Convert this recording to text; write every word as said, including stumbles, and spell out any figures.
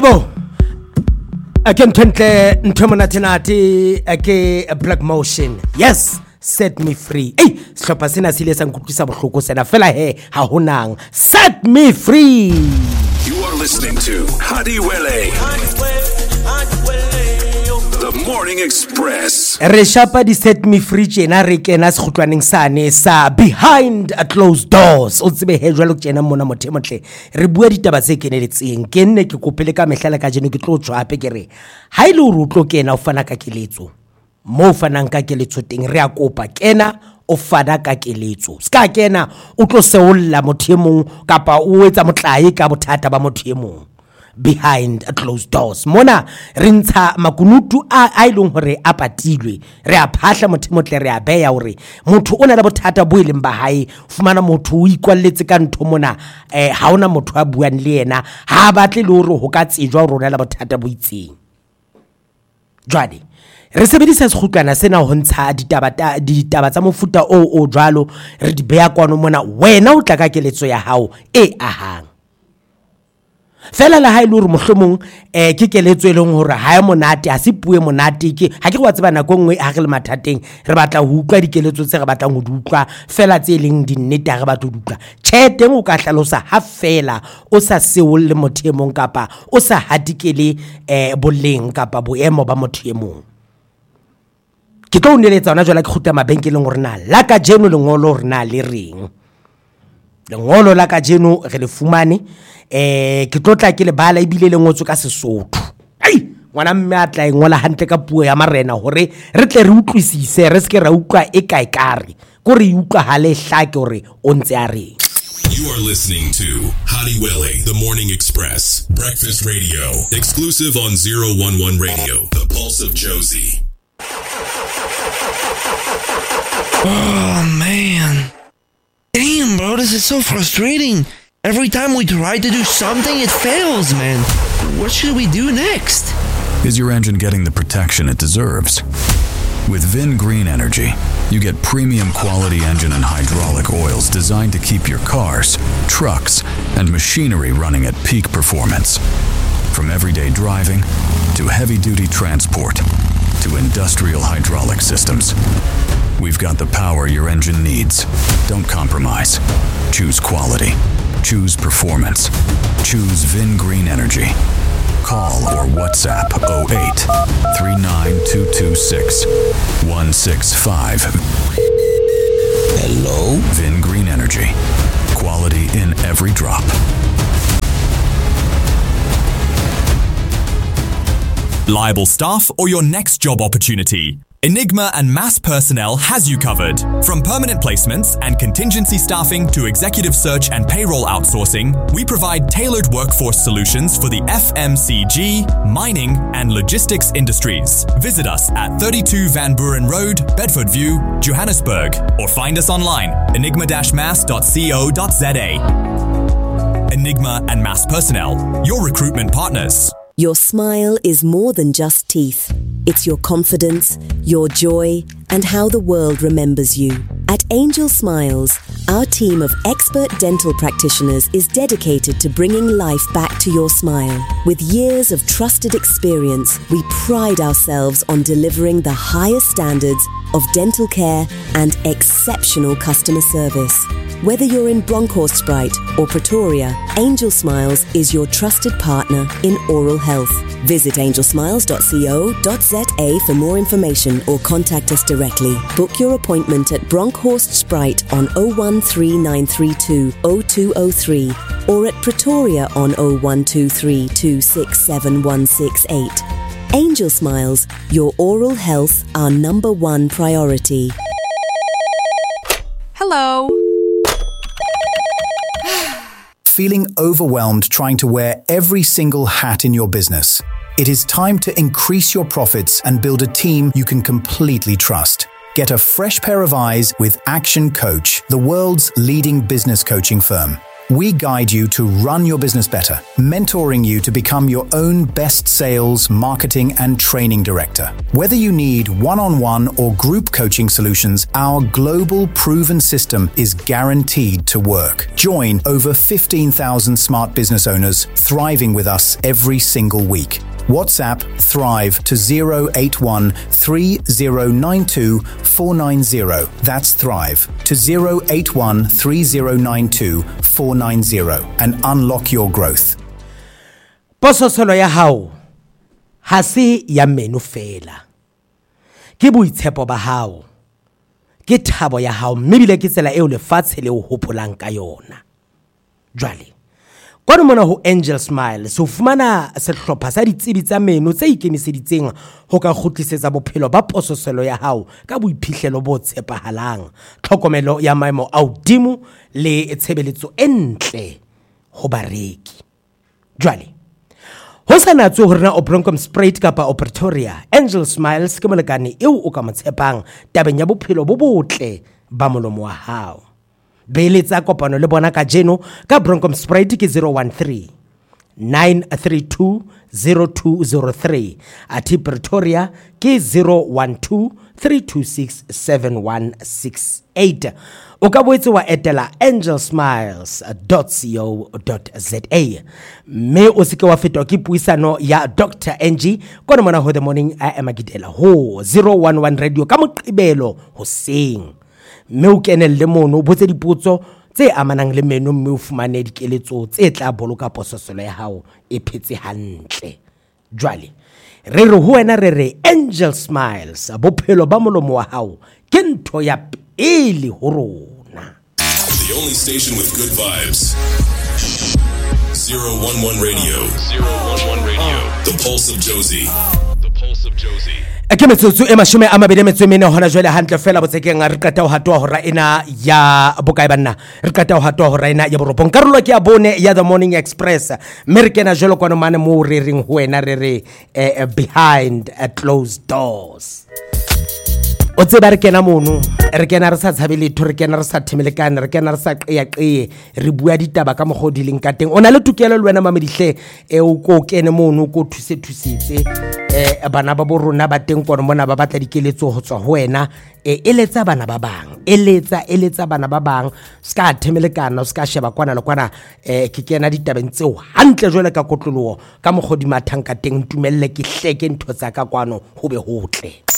Yebo. Again tentle ntomonatinati ake Black Motion. Yes, set me free. Hey, shlopha sena sile sa nkutlisa bohloko sena fela he ha honang. Set me free. You are listening to Hadiwele, the Morning Express. Re shapa di set me free tjena re kena sekhutlwaneng sane sa behind a closed doors. O tsebe he jwalo tjena mona motho motle. Re bua ditaba tse keneletseng. Ke nne ke kopele ka mehla ka jeno ke tlo tswa hape ke re. Ha ile o tlo kena o fana ka keletso. Mo fanang ka keletso teng re a kopa kena o fana ka keletso. Ska kena o tlo seolla motho emong kapa o etsa motlae ka bothata ba motho emong. Behind a closed doors. Mona rintsha makunutu a a ileng hore a patilwe. Re a phahla motho motle re a beya hore motho o na le bothata bo ileng ba hae. Fumana motho o ikwalletse ka ntho mona eh ha ona motho a buang le yena ha batle le hore ho ka tsejwa hore o na le bothata bo itseng. Jwale re sebedisa sekhutlwana sena ho ntsha ditaba ditaba tsa mofuta o o jwalo re di beya kwano mona wena o tla ka keletso ya hao e ahang. Fela la ha ile hore mohlomong eh ke keletso e leng hore ha ya monate ha se puwe monate ke ha ke wa tseba nako ngwe ha re le mathateng re batla ho utlwa dikeletso tse re batlang ho di utlwa fela tse leng di nnete ha re batla ho utlwa tjheteng o ka hlalosa ha fela o sa seolle motho e mong kapa o sa hatikele eh boleng kapa boemo ba motho e mong. Ke tlo uneletsa ona jwala ke khutla mabenkeleng hore na la ka jeno lengolo hore na le reng. Lengolo la ka jeno re le fumane eh ke tlotla ke le bala ibile le ngotso ka Sesotho. Ai ngwana mme a tla ngola hantle ka puo ya marena hore re tle re utlwisise re ske ra utlwa e kae kare go re utlwa ha le hlake hore o ntse a reng. You are listening to Hadiwele, the Morning Express, breakfast radio, exclusive on zero one one Radio, the Pulse of Josie. Oh man. Damn, bro, this is so frustrating. Every time we try to do something, it fails, man. What should we do next? Is your engine getting the protection it deserves? With Vin Green Energy, you get premium quality engine and hydraulic oils designed to keep your cars, trucks, and machinery running at peak performance. From everyday driving to heavy-duty transport to industrial hydraulic systems, we've got the power your engine needs. Don't compromise. Choose quality. Choose performance. Choose Vin Green Energy. Call or WhatsApp oh eight, three nine two two six, one six five. Hello? Vin Green Energy. Quality in every drop. Liable staff or your next job opportunity? Enigma and Mass Personnel has you covered. From permanent placements and contingency staffing to executive search and payroll outsourcing, we provide tailored workforce solutions for the F M C G, mining, and logistics industries. Visit us at thirty-two Van Buren Road, Bedford View, Johannesburg, or find us online, enigma dash mass dot co dot za. Enigma and Mass Personnel, your recruitment partners. Your smile is more than just teeth. It's your confidence, your joy, and how the world remembers you. At Angel Smiles, our team of expert dental practitioners is dedicated to bringing life back to your smile. With years of trusted experience, we pride ourselves on delivering the highest standards of dental care and exceptional customer service. Whether you're in Bronkhorstspruit or Pretoria, Angel Smiles is your trusted partner in oral health. Visit angel smiles dot co dot za for more information or contact us directly. Book your appointment at Bronkhorstspruit on oh one three nine three two oh two oh three or at Pretoria on oh one two three two six seven one six eight. Angel Smiles, your oral health, our number one priority. Hello. Feeling overwhelmed trying to wear every single hat in your business? It is time to increase your profits and build a team you can completely trust. Get a fresh pair of eyes with Action Coach, the world's leading business coaching firm. We guide you to run your business better, mentoring you to become your own best sales, marketing, and training director. Whether you need one-on-one or group coaching solutions, our global proven system is guaranteed to work. Join over fifteen thousand smart business owners thriving with us every single week. WhatsApp Thrive to zero eight one three zero nine two four nine zero. That's Thrive to zero eight one three zero nine two four nine zero and unlock your growth. Pososolo ya hao ha se ya menu fela. Ke boitshepo ba hao. Ke thabo ya hao mme bile ke tsela eo lefatshe le o hopolang ka yona. Jwale Kwa mona ho Angel Smile so fumana sehlopha sa ditsebi tsa meno tse ikemiseditseng ho ka khutlisetsa bophelo ba pososelo ya hao ka boiphihlelo bo tshepahalang, tlhokomelo ya maemo a hodimo le tshebeletso e ntle ho bareki. Jwale ho sanatswe hore na Bronchom Sprayed kapa o Pretoria, Angel Smiles ke molekane eo o ka motshepang tabeng ya bophelo bo botle ba molomo wa hao. Beeletsa kopano le bona ka jeno ka Bronchom Sprayed ke zero one three nine three two zero two zero three ati Pretoria ke zero one two three two six seven one six eight. O ka boetse wa etela angel smiles dot co dot za mme o seke wa fetwa ke puisano ya Doctor Angie kona mona ho the morning I am agidela ho zero one one radio ka moqibelo hoseng. Mme o kenelle mono o botse dipotso tse amanang le meno mme o fumane dikeletso tse tla boloka pososelo ya hao e phetse hantle. Jwale re re ho wena re re Angel Smiles bophelo ba molomo wa hao ke ntho ya pele ho rona. The only station with good vibes. zero one one Radio. zero one one Radio. The Pulse of Josie. The Pulse of Josie. Ke metsotso e mashome a mabedi metso mene hona jwale hantle fela botsekeng re qeta ho hatwa hora ena ya bokae banna re qeta ho hatwa hora ena ya borobong karolo ke ya bone ya The Morning Express mme re kena jwalo kwana mane mo re reng ho wena re re eh, behind a closed doors. O tseba re kena mono re kena re sa tshabele tho re kena re sa themelekana re kena re sa qeya qeye re bua ditaba ka mogodileng ka teng ona le tukelo le wena mamedihle e o ko kene mono ko thuse thusitse eh bana ba borona ba teng kona mona ba batla dikeletso ho tswa ho wena e eletsa bana ba bang eletsa eletsa bana ba bang ska themelekana ska sheba kwana le kwana eh ke kena ditabeng tseo hantle jwale ka kotloloho ka mogodi mathang ka teng ntumelle ke hleke ntho tsa ka kwano ho be hotle.